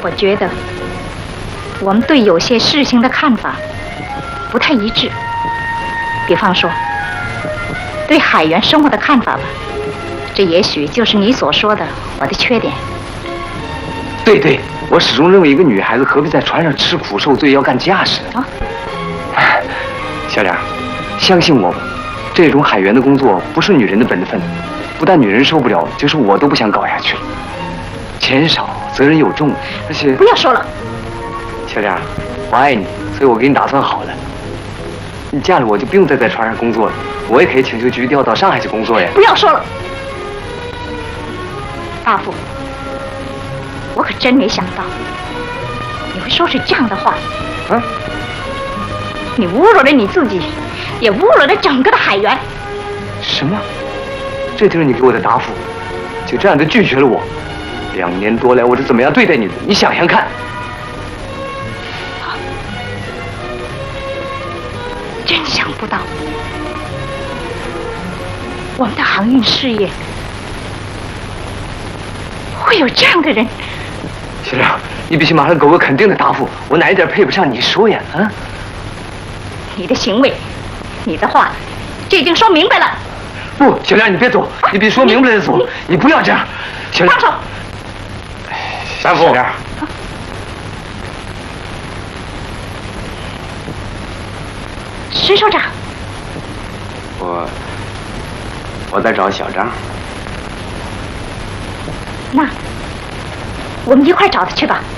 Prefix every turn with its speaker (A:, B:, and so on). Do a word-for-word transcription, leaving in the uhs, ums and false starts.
A: 我觉得我们对有些事情的看法不太一致。比方说，对海员生活的看法吧，这也许就是你所说的我的缺点。
B: 对对，我始终认为一个女孩子何必在船上吃苦受罪，要干架势呢？啊，小莲，相信我吧，这种海员的工作不是女人的本分，不但女人受不了，就是我都不想搞下去了。钱少，责任又重，而且……
A: 不要说了，
B: 小莲，我爱你，所以我给你打算好了。你嫁了我就不用再在船上工作了，我也可以请求局调到上海去工作呀。
A: 不要说了，大副，我可真没想到你会说出这样的话。
B: 啊！
A: 你侮辱了你自己，也侮辱了整个的海员。
B: 什么？这就是你给我的答复？就这样就拒绝了我？两年多来我是怎么样对待你的？你想想看。
A: 真想不到，我们的航运事业会有这样的人。
B: 小亮，你必须马上给我肯定的答复，我哪一点配不上你说呀？啊！
A: 你的行为，你的话，这已经说明白了。
B: 不，小亮，你别走，你必须说明白再走。你, 你不要这样，小亮。
A: 放手！
B: 大夫，小亮。
A: 石首长，
B: 我我在找小张。
A: 那我们一块找他去吧。